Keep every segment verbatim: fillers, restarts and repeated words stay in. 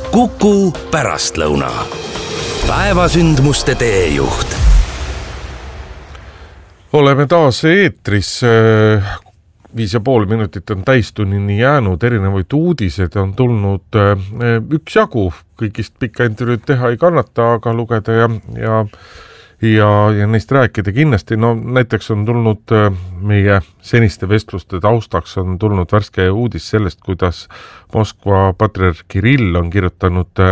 Kuku pärastlõuna. Päevasündmuste teejuht. Oleme taas eetris. Viis ja pool minutit on täistunnini jäänud, erinevaid uudised on tulnud üks jagu, kõigist pikka intervjuud teha ei kannata, aga lugeda ja, ja, ja, ja neist rääkida kindlasti. No, näiteks on tulnud meie seniste vestluste taustaks on tulnud värske uudis sellest, kuidas Moskva patriarh Kirill on kirjutanud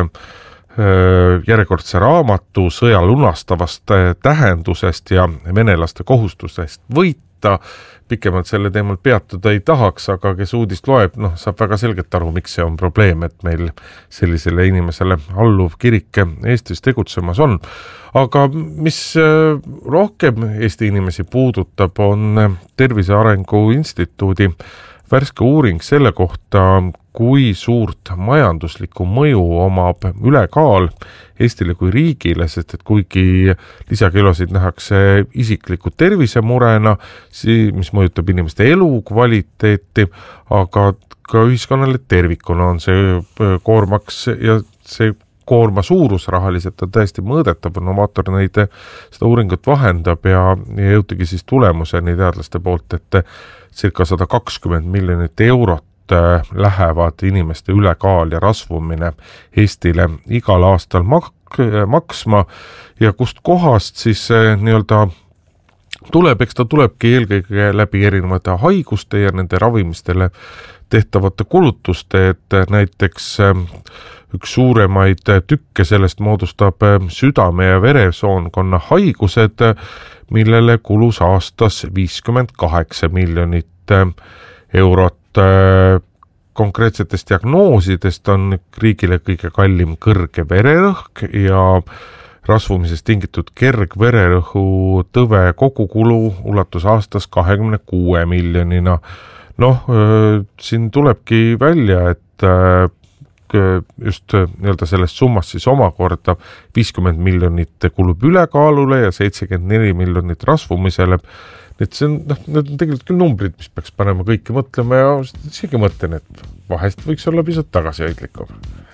järjekordse raamatu sõja lunastavast tähendusest ja venelaste kohustusest võita. Pikemalt selle teemal peatuda ei tahaks, aga kes uudist loeb, noh, saab väga selgelt aru, miks see on probleem, et meil sellisele inimesele alluv kirik Eestis tegutsemas on. Aga mis rohkem Eesti inimesi puudutab, on Tervise Arengu Instituudi värske uuring selle kohta, kui suurt majanduslikku mõju omab ülekaal Eestile kui riigile, sest et kuigi lisakilosid nähakse isikliku tervisemurena, mis mõjutab inimeste elukvaliteeti, aga ka ühiskonnale tervikuna on see koormaks ja see koorma suurus rahaliselt on täiesti mõõdetav, Novaator neid seda uuringut vahendab ja, ja jõutigi siis tulemuseni teadlaste poolt, et circa sada kakskümmend miljonit eurot lähevad inimeste ülekaal ja rasvumine Eestile igal aastal mak- maksma ja kust kohast siis nii-öelda tuleb, eks ta tulebki eelkõige läbi erinevate haiguste ja nende ravimistele tehtavate kulutuste, et näiteks üks suuremaid tükke sellest moodustab südame- ja veresoonkonna haigused, millele kulus aastas viiskümmend kaheksa miljonit eurot. Konkreetsetest diagnoosidest on riigile kõige kallim kõrge vererõhk ja rasvumisest tingitud kergvererõhu tõve kogukulu ulatus aastas kahekümne kuue miljonina. Noh, siin tulebki välja, et just nii-öelda sellest summast siis omakorda viiskümmend miljonit kulub ülekaalule ja seitsekümmend neli miljonit rasvumisele. Et see on, noh, need on tegelikult küll numbrid, mis peaks panema kõiki mõtlema ja isegi mõtlen, et vahest võiks olla pisut tagasihoidlikum.